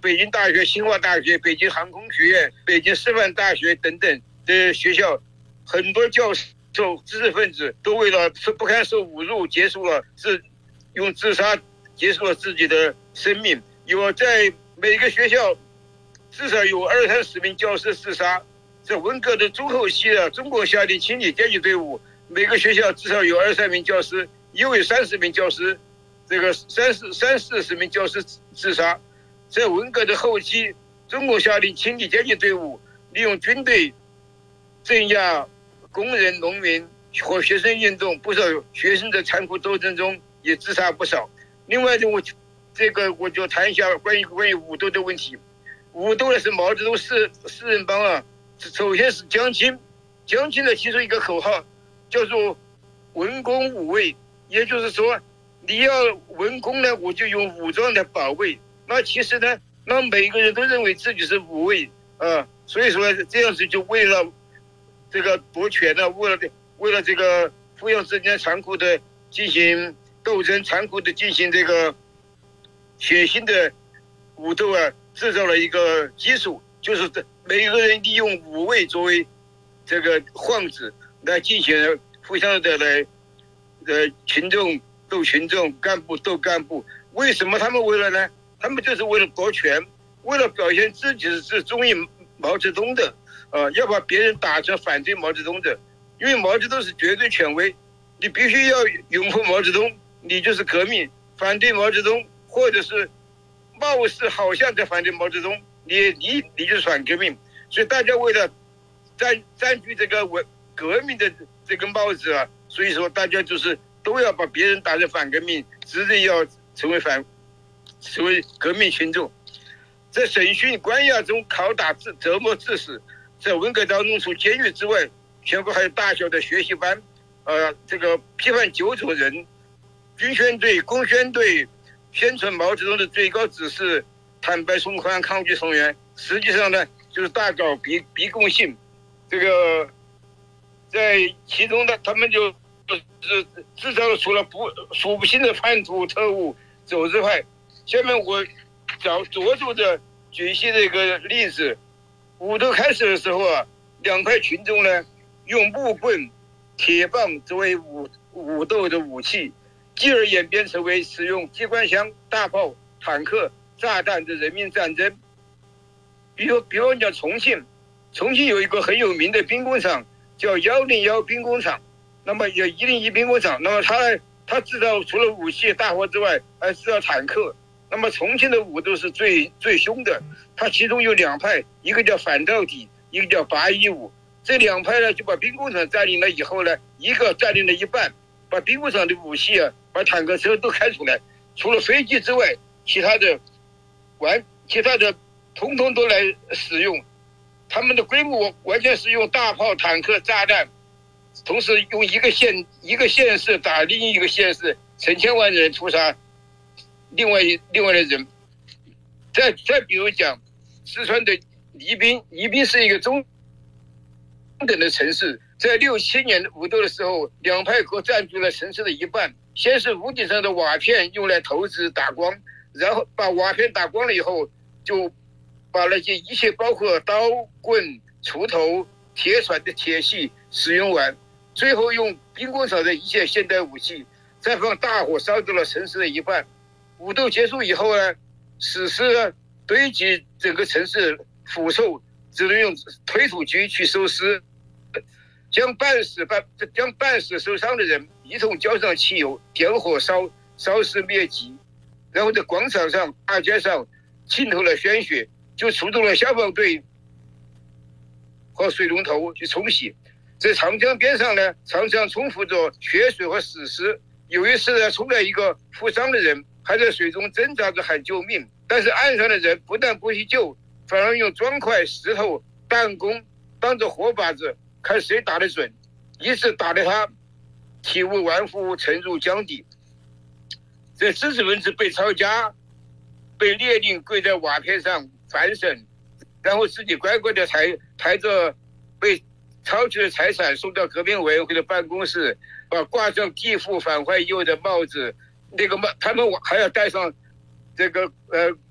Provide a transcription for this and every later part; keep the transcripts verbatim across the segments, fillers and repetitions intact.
北京大学、清华大学、北京航空学院、北京师范大学等等的学校，很多教授、知识分子都为了不堪受侮辱，结束了自用自杀结束了自己的生命。有在每个学校至少有二三十名教师自杀。在文革的中后期啊，中国下令清理阶级队伍，每个学校至少有二三名教师，也有三十名教师，这个三四三四十名教师自杀。在文革的后期，中国下令清理阶级队伍，利用军队镇压工人、农民和学生运动，不少学生在残酷斗争中也自杀不少。另外呢，我这个我就谈一下关于关于武斗的问题。武斗呢是毛泽东四四人帮啊，首先是江青，江青呢提出一个口号，叫做文攻武卫，也就是说，你要文攻呢，我就用武装来保卫。那其实呢，那每个人都认为自己是武卫啊，所以说这样子就为了这个夺权呢，为了为了这个抚养之间残酷的进行斗争，残酷的进行这个血腥的武斗啊，制造了一个基础，就是每个人利用武卫作为这个幌子来进行互相的来呃群众斗群众，干部斗干部。为什么他们为了呢？他们就是为了夺权，为了表现自己是忠于毛泽东的，呃，要把别人打成反对毛泽东的。因为毛泽东是绝对权威，你必须要拥护毛泽东，你就是革命；反对毛泽东，或者是貌似好像在反对毛泽东，你你你就是反革命。所以大家为了占占据这个文革命的这个帽子啊，所以说大家就是都要把别人打成反革命，执意要成为反成为革命群众。在审讯、关押中拷打、折磨、致死。在文革当中，除监狱之外，全国还有大小的学习班，呃，这个批判九种人，军宣队、工宣队宣传毛泽东的最高指示，坦白从宽，抗拒从严。实际上呢，就是大搞逼逼供信。这个在其中呢，他们就就是制造了除了不数不清的叛徒、特务、走资派。下面我找着重的举一些这个例子。武斗开始的时候啊，两派群众呢用木棍、铁棒作为武武斗的武器，继而演变成为使用机关枪、大炮、坦克、炸弹的人民战争。比如，比如讲重庆，重庆有一个很有名的兵工厂，叫幺零幺兵工厂。那么有一零一兵工厂，那么它它制造除了武器大炮之外，还制造坦克。那么重庆的武斗是最最凶的，它其中有两派，一个叫反到底，一个叫八一五。这两派呢就把兵工厂占领了以后呢，一个占领了一半，把兵工厂的武器啊，把坦克车都开出来，除了飞机之外，其他的完其他的统统都来使用。他们的规模完全是用大炮、坦克、炸弹，同时用一个县一个县市打另一个县市，成千万人屠杀另外另外的人。再再比如讲四川的宜宾，宜宾是一个中等的城市，在六七年武斗的时候，两派各占据了城市的一半。先是屋顶上的瓦片用来投掷打光，然后把瓦片打光了以后，就把那些一切包括刀棍、锄头、铁铲的铁器使用完，最后用兵工厂的一切现代武器，再放大火烧掉了城市的一半。武斗结束以后呢，死尸堆积整个城市腐臭，只能用推土机去收尸，将半死半将半死受伤的人一同浇上汽油，点火烧，烧尸灭迹。然后在广场上、大街上浸透了鲜血，就出动了消防队和水龙头去冲洗。在长江边上呢，常常重复着血水和死尸。有一次呢，冲来一个负伤的人，还在水中挣扎着喊救命，但是岸上的人不但不去救，反而用砖块、石头、弹弓当着火把子，看谁打得准，一直打得他体无完肤，沉入江底。这知识分子被抄家，被列宁跪在瓦片上反审，然后自己乖乖的抬抬着被抄去的财产送到革命委员会的办公室，把挂上地富反坏右的帽子，那个帽他们还要戴上这个呃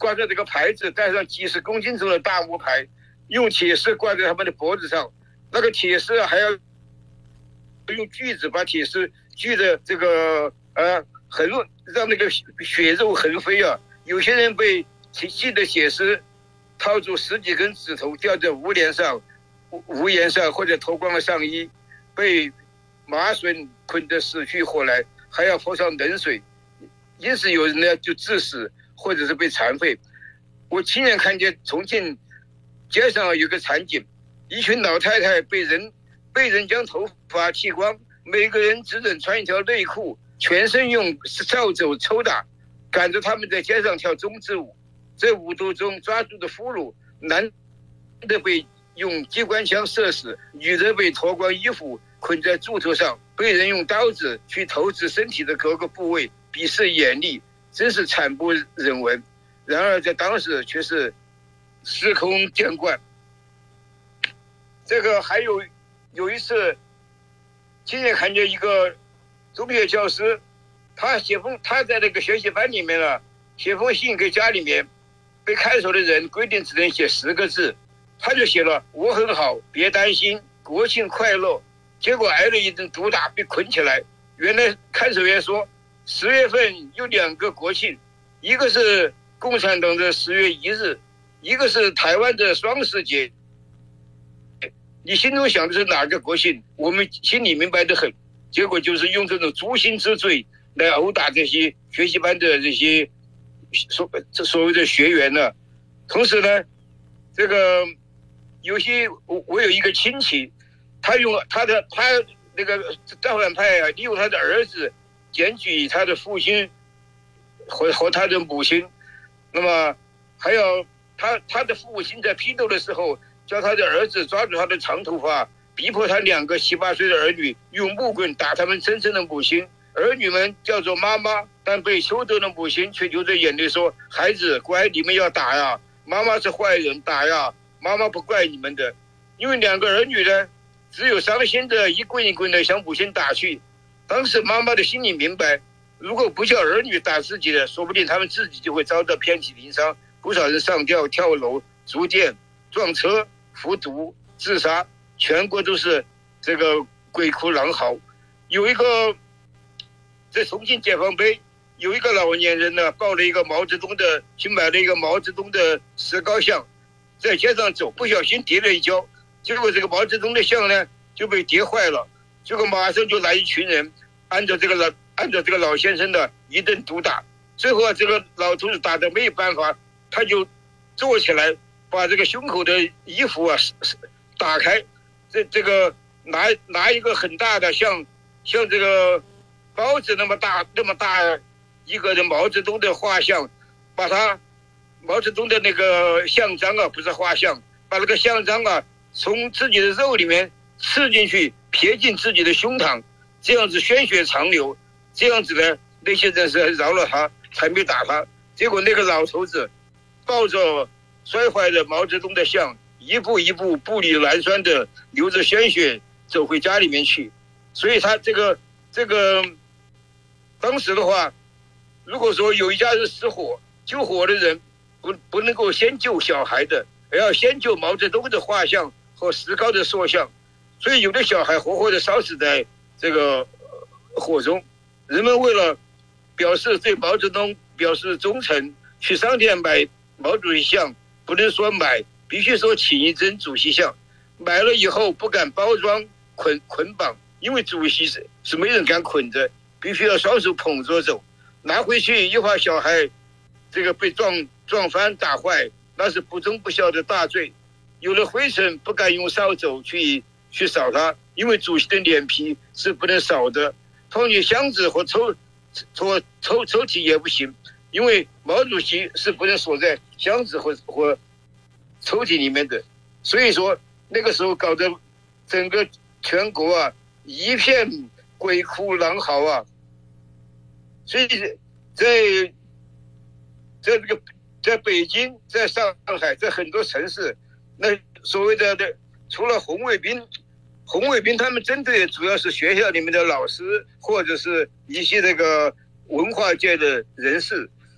挂着这个牌子，带上几十公斤重的大木牌，用铁丝挂在他们的脖子上，那个铁丝还要用锯子把铁丝锯的这个呃横，让那个血肉横飞啊！有些人被系的铁丝套住十几根指头，吊在屋檐上、屋檐上，或者脱光了上衣，被麻绳捆得死去活来，还要泼上冷水，因此有人呢就致死，或者是被残废。我亲眼看见重庆街上有个场景，一群老太太被人被人将头发剃光，每个人只准穿一条内裤，全身用扫帚抽打，赶着他们在街上跳中之舞。在舞蹈中抓住的俘虏，男的被用机关枪射死，女的被脱光衣服捆在柱头上，被人用刀子去投掷身体的各个部位，鄙视严厉，真是惨不忍闻。然而在当时却是司空见惯。这个还有有一次亲眼看见一个中学教师，他写封他在那个学习班里面啊，写封信给家里面，被看守的人规定只能写十个字，他就写了我很好，别担心，国庆快乐。结果挨了一顿毒打，被捆起来。原来看守员说十月份有两个国庆，一个是共产党的十月一日，一个是台湾的双十节。你心中想的是哪个国庆？我们心里明白得很。结果就是用这种诛心之罪来殴打这些学习班的这些所所谓的学员呢。同时呢，这个有些我我有一个亲戚，他用他的他那个造反派啊，利用他的儿子检举他的父亲和和他的母亲，那么还有他他的父亲在批斗的时候，叫他的儿子抓住他的长头发，逼迫他两个七八岁的儿女用木棍打他们真正的母亲。儿女们叫做妈妈，但被羞得的母亲却流着眼泪说：孩子乖，你们要打呀，妈妈是坏人，打呀，妈妈不怪你们的。因为两个儿女呢，只有伤心的一棍一棍的向母亲打去。当时妈妈的心里明白，如果不叫儿女打自己的，说不定他们自己就会遭到遍体鳞伤。不少人上吊、跳楼、逐电、撞车、服毒、自杀，全国都是这个鬼哭狼嚎。有一个在重庆解放碑，有一个老年人呢，抱了一个毛泽东的，去买了一个毛泽东的石膏像，在街上走，不小心跌了一跤，结果这个毛泽东的像呢就被跌坏了。结果马上就来一群人，按照这个老按照这个老先生的一顿毒打，最后啊，这个老头子打得没有办法，他就坐起来，把这个胸口的衣服啊打开，这这个拿拿一个很大的像像这个包子那么大那么大一个的毛泽东的画像，把他毛泽东的那个像章啊，不是画像，把那个像章啊从自己的肉里面刺进去，撇进自己的胸膛，这样子鲜血长流，这样子呢，那些人是饶了他，才没打他。结果那个老头子抱着摔坏的毛泽东的像，一步一步步履蹒跚的流着鲜血走回家里面去。所以他这个这个当时的话，如果说有一家人失火，救火的人不不能够先救小孩的，而要先救毛泽东的画像和石膏的塑像，所以有的小孩活活的烧死在这个火中。人们为了表示对毛泽东表示忠诚，去商店买毛主席像，不能说买，必须说请一尊主席像。买了以后不敢包装捆捆绑，因为主席是是没人敢捆着，必须要双手捧着走。拿回去一会儿，小孩这个被撞撞翻打坏，那是不忠不孝的大罪。有了灰尘不敢用扫帚去去扫它，因为主席的脸皮是不能扫的。放进箱子和抽抽抽抽屉也不行，因为毛主席是不能锁在箱子和和抽屉里面的。所以说那个时候搞得整个全国啊一片鬼哭狼嚎啊。所以在在这个在北京，在上海，在很多城市，那所谓的的除了红卫兵，红卫兵他们针对的主要是学校里面的老师或者是一些那个文化界的人士。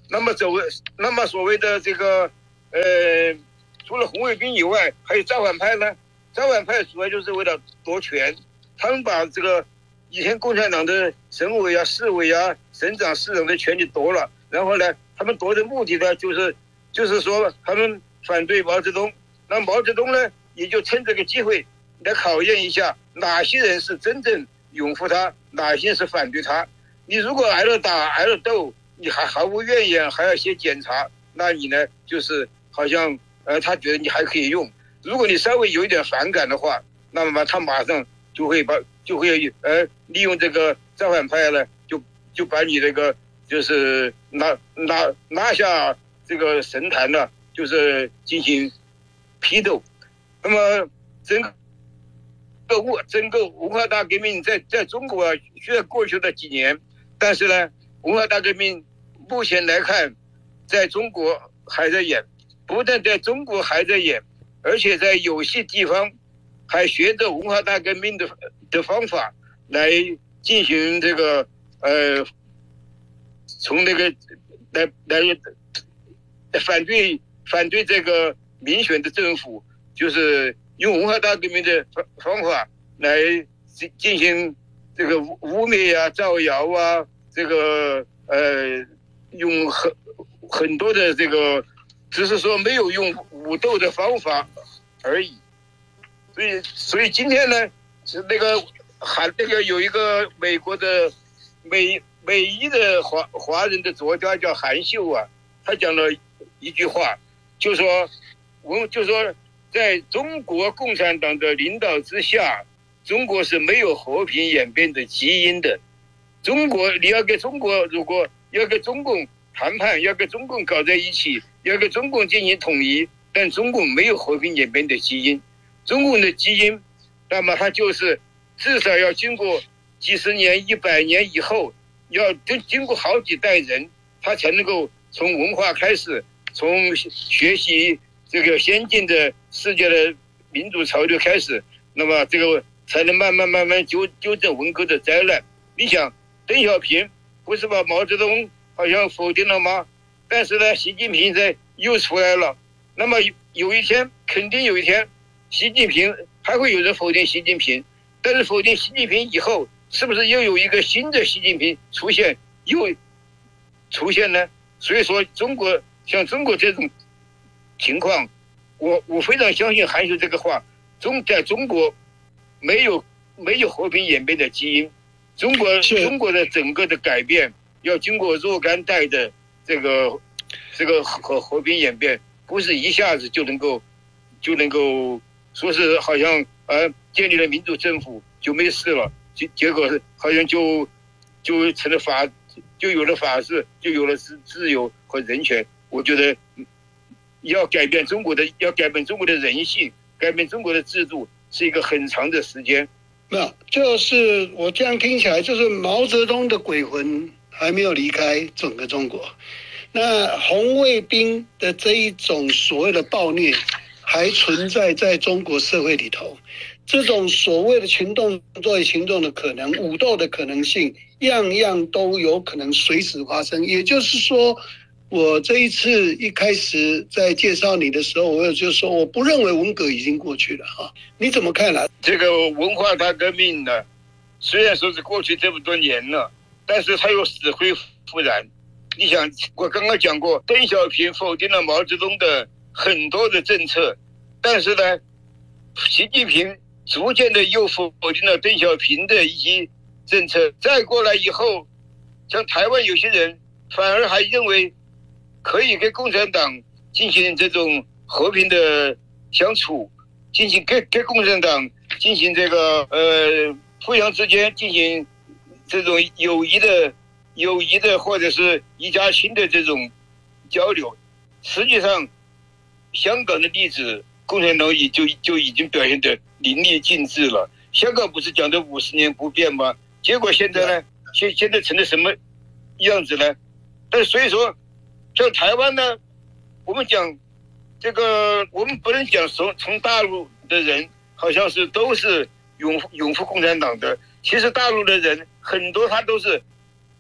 那么走，那么所谓的这个呃，除了红卫兵以外，还有造反派呢？造反派主要就是为了夺权，他们把这个以前共产党的省委啊、市委啊、省长、市长的权利夺了，然后呢，他们夺的目的呢，就是就是说他们反对毛泽东，那毛泽东呢，也就趁这个机会来考验一下哪些人是真正拥护他，哪些是反对他。你如果挨了打、挨了斗，你还毫无怨言，还要写检查，那你呢，就是好像呃，他觉得你还可以用。如果你稍微有一点反感的话，那么他马上就会把就会呃利用这个造反派呢，就就把你这个就是拿拿拿下这个神坛呢，就是进行批斗。那么整个整个文化大革命在在中国啊，虽然过去了几年，但是呢，文化大革命目前来看，在中国还在演，不但在中国还在演，而且在有些地方还学着文化大革命的的方法来进行这个呃，从那个来来反对反对这个民选的政府，就是用文化大革命的方方法来进行这个污蔑啊、造谣啊，这个呃用很很多的这个，只是说没有用武斗的方法而已。所以，所以今天呢，是那个韩那个有一个美国的美美裔的华华人的作家叫韩秀啊，他讲了一句话，就说我就说在中国共产党的领导之下，中国是没有和平演变的基因的。中国你要跟中国如果要跟中共谈判，要跟中共搞在一起，要跟中共进行统一，但中共没有和平演变的基因。中共的基因，那么它就是至少要经过几十年、一百年以后，要经过好几代人，它才能够从文化开始，从学习这个先进的世界的民主潮流开始，那么这个才能慢慢慢慢纠纠正文革的灾难。你想，邓小平不是把毛泽东好像否定了吗？但是呢，习近平在又出来了。那么有一天，肯定有一天，习近平还会有人否定习近平，但是否定习近平以后，是不是又有一个新的习近平出现，又出现呢？所以说，中国像中国这种情况，我我非常相信韩秀这个话，中在中国没有没有和平演变的基因，中国中国的整个的改变要经过若干代的这个这个和和平演变，不是一下子就能够就能够。说是好像呃建立了民主政府就没事了，结结果好像就就成了法，就有了法治，就有了自自由和人权。我觉得要改变中国的，要改变中国的人性，改变中国的制度，是一个很长的时间。 那就是我这样听起来，就是毛泽东的鬼魂还没有离开整个中国，那红卫兵的这一种所谓的暴虐还存在在中国社会里头，这种所谓的群众作为行动的可能，武斗的可能性，样样都有可能随时发生。也就是说，我这一次一开始在介绍你的时候，我就说我不认为文革已经过去了哈，你怎么看啊？ 这个文化大革命呢，虽然说是过去这么多年了，但是它又死灰复燃。你想，我刚刚讲过，邓小平否定了毛泽东的很多的政策，但是呢，习近平逐渐的又否定了邓小平的一些政策。再过来以后，像台湾有些人反而还认为可以跟共产党进行这种和平的相处，进行跟跟共产党进行这个呃互相之间进行这种友谊的友谊的或者是一家亲的这种交流。实际上，香港的例子，共产党已就就已经表现得淋漓尽致了。香港不是讲的五十年不变吗？结果现在呢，现现在成了什么样子呢？但所以说，像台湾呢，我们讲这个，我们不能讲从从大陆的人好像是都是拥拥护共产党的。其实大陆的人很多他都是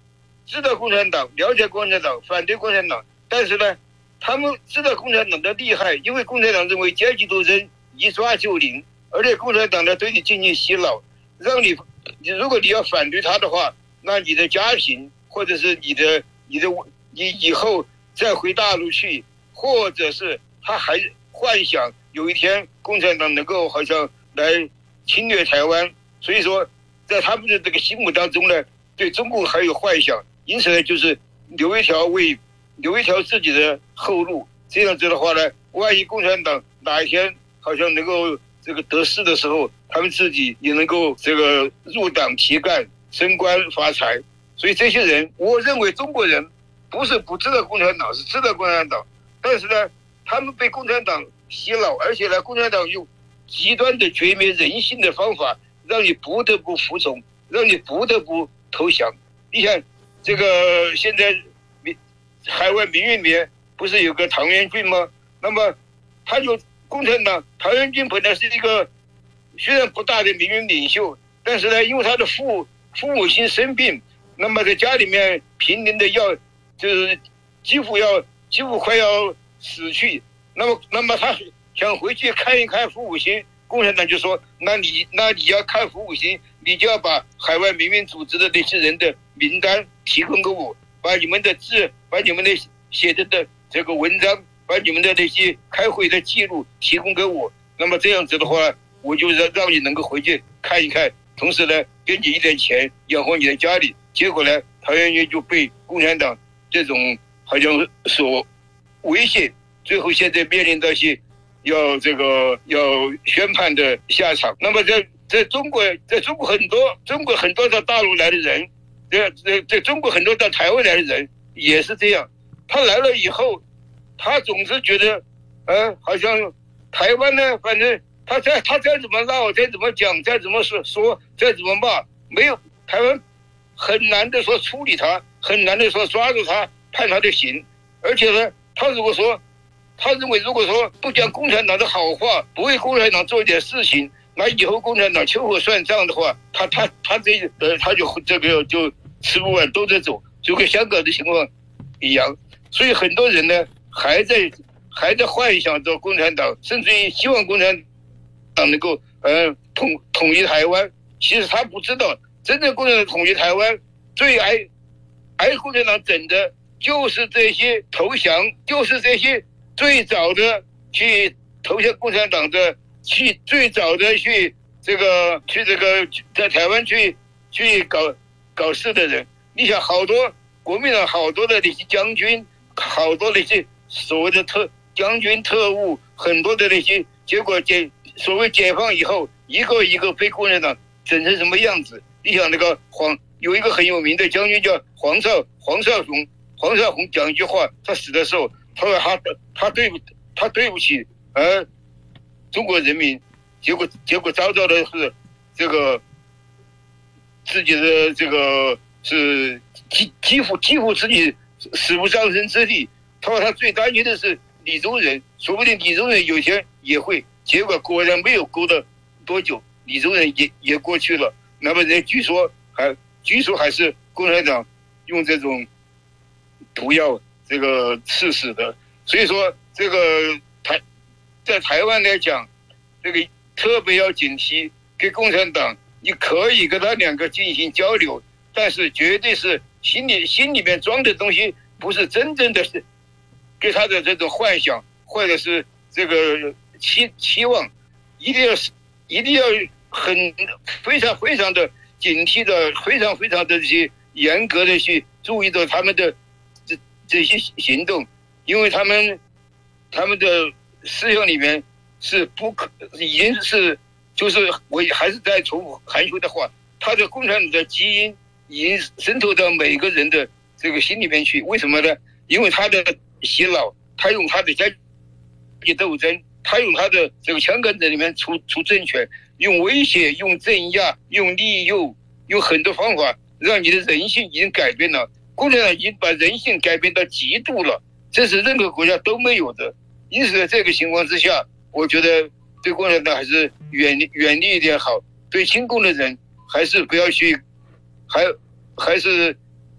知道共产党，了解共产党，反对共产党，但是呢，他们知道共产党的厉害，因为共产党认为阶级斗争一抓就灵，而且共产党呢对你进行洗脑，让你，如果你要反对他的话，那你的家庭或者是你的你的你以后再回大陆去，或者是他还幻想有一天共产党能够好像来侵略台湾，所以说在他们的这个心目当中呢，对中共还有幻想，因此呢就是留一条为留一条自己的后路。这样子的话呢，万一共产党哪一天好像能够这个得势的时候，他们自己也能够这个入党提干、升官发财。所以这些人，我认为中国人不是不知道共产党，是知道共产党，但是呢，他们被共产党洗脑，而且呢，共产党用极端的绝灭人性的方法，让你不得不服从，让你不得不投降。你想，这个现在海外民运里面不是有个唐元俊吗？那么他就共产党，唐元俊本来是一个虽然不大的民运领袖，但是呢，因为他的父父母亲生病，那么在家里面濒临的要就是几乎要几乎快要死去，那么那么他想回去看一看父母亲，共产党就说，那你那你要看父母亲，你就要把海外民运组织的那些人的名单提供给我，把你们的字，把你们的写的的这个文章，把你们的那些开会的记录提供给我，那么这样子的话，我就让让你能够回去看一看，同时呢，给你一点钱养活你的家里。结果呢，陶渊明就被共产党这种好像所威胁，最后现在面临到些要这个要宣判的下场。那么在在中国，在中国很多中国很多到大陆来的人，在在在中国很多到台湾来的人也是这样。他来了以后，他总是觉得，呃，好像台湾呢，反正他再他再怎么闹，再怎么讲，再怎么说说，再怎么骂，没有台湾很难的说处理他，很难的说抓住他，判他的刑。而且呢，他如果说他认为如果说不讲共产党的好话，不为共产党做一点事情，那以后共产党秋后算账的话，他他他这呃他就这个就吃不完兜着走，就跟香港的情况一样。所以很多人呢还在还在幻想着共产党，甚至于希望共产党能够呃统统一台湾。其实他不知道，真正共产党统一台湾，最挨挨共产党整的就是这些投降，就是这些最早的去投降共产党的，去最早的去这个去这个在台湾去去搞搞事的人。你想，好多国民党好多的那些将军，好多那些所谓的特将军特务，很多的那些，结果解所谓解放以后，一个一个被共产党整成什么样子？你想那个黄有一个很有名的将军叫黄绍黄绍竑，黄绍竑讲一句话，他死的时候，他说他他对不他对不起呃中国人民，结果结果遭到的是这个自己的这个是几几乎几乎自己死无葬身之地。他说他最担心的是李宗仁，说不定李宗仁有一天也会，结果果然没有过了多久，李宗仁也也过去了。那么人据说还据说还是共产党用这种毒药这个刺死的。所以说这个台在台湾来讲，这个特别要警惕，跟共产党你可以跟他两个进行交流，但是绝对是心里心里面装的东西不是真正的是给他的这种幻想，或者是这个期期望，一定要一定要很非常非常的警惕的，非常非常的这些严格的去注意到他们的这这些行动，因为他们他们的思想里面是不可已经是就是我还是在重复韩秋的话，他的共产党的基因已经渗透到每个人的这个心里面去。为什么呢？因为他的洗脑，他用他的阶级斗争，他用他的这个枪杆子里面出出政权，用威胁，用镇压，用利诱，用很多方法让你的人性已经改变了。共产党已经把人性改变到极度了，这是任何国家都没有的。因此在这个情况之下，我觉得对共产党还是远离远离一点好，对亲共的人还是不要去，还还是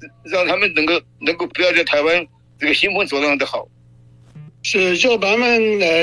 让他们能够能够不要在台湾这个兴风作浪的好。 是，就把他们呃